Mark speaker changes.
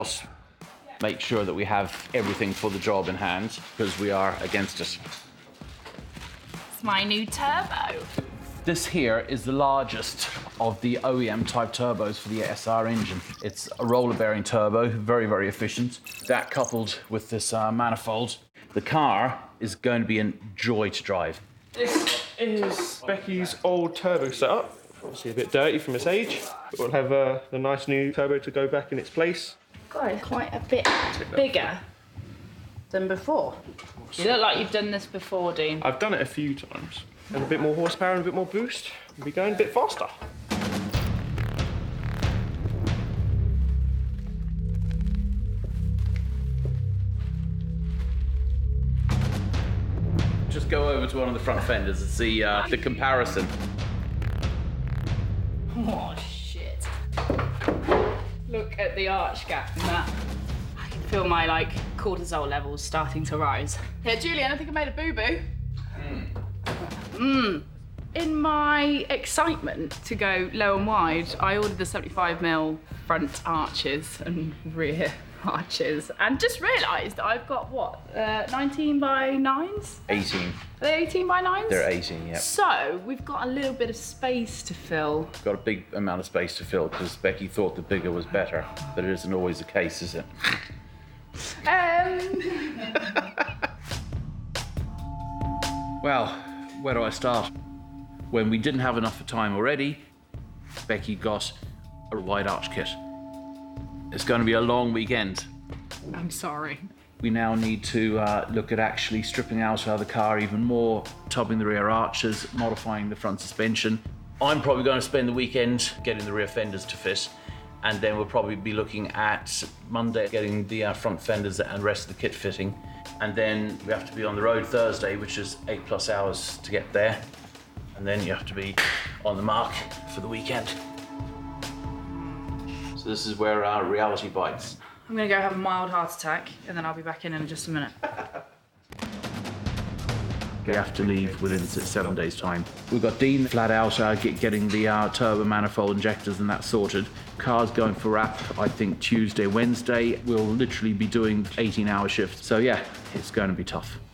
Speaker 1: make sure that we have everything for the job in hand, because we are against it.
Speaker 2: It's my new turbo.
Speaker 1: This here is the largest of the OEM type turbos for the SR engine. It's a roller bearing turbo, very, very efficient. That coupled with this manifold, the car is going to be a joy to drive.
Speaker 3: This is Becky's old turbo setup. Obviously a bit dirty from its age, but we'll have the nice new turbo to go back in its place.
Speaker 2: God, it's quite a bit bigger than before. You look like you've done this before, Dean.
Speaker 3: I've done it a few times. And a bit more horsepower and a bit more boost, we'll be going a bit faster.
Speaker 1: Just go over to one of the front fenders and see the comparison.
Speaker 2: Oh, shit. Look at the arch gap in that. I can feel my, cortisol levels starting to rise. Yeah, Julian, I think I made a boo-boo. In my excitement to go low and wide, I ordered the 75mm front arches and rear arches, and just realised I've got, 19 by 9s?
Speaker 1: 18.
Speaker 2: Are they 18 by 9s?
Speaker 1: They're 18, yeah.
Speaker 2: So, we've got a little bit of space to fill.
Speaker 1: Got a big amount of space to fill, because Becky thought the bigger was better, but it isn't always the case, is it? Well, where do I start? When we didn't have enough time already, Becky got a wide arch kit. It's going to be a long weekend.
Speaker 2: I'm sorry.
Speaker 1: We now need to look at actually stripping out the car even more, tubbing the rear arches, modifying the front suspension. I'm probably going to spend the weekend getting the rear fenders to fit, and then we'll probably be looking at Monday getting the front fenders and rest of the kit fitting. And then we have to be on the road Thursday, which is 8+ hours to get there. And then you have to be on the mark for the weekend. So this is where our reality bites.
Speaker 2: I'm gonna go have a mild heart attack, and then I'll be back in just a minute.
Speaker 1: We have to leave within 7 days' time. We've got Dean flat out getting the turbo manifold injectors and that sorted. Car's going for wrap, I think, Tuesday, Wednesday. We'll literally be doing 18-hour shifts. So yeah, it's going to be tough.